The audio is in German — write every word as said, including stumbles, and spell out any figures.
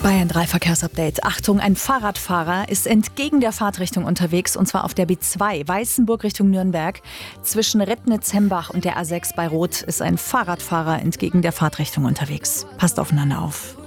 Bayern drei Verkehrsupdate. Achtung, ein Fahrradfahrer ist entgegen der Fahrtrichtung unterwegs, und zwar auf der B zwei, Weißenburg Richtung Nürnberg. Zwischen Rednitz-Hembach und der A sechs bei Roth ist ein Fahrradfahrer entgegen der Fahrtrichtung unterwegs. Passt aufeinander auf.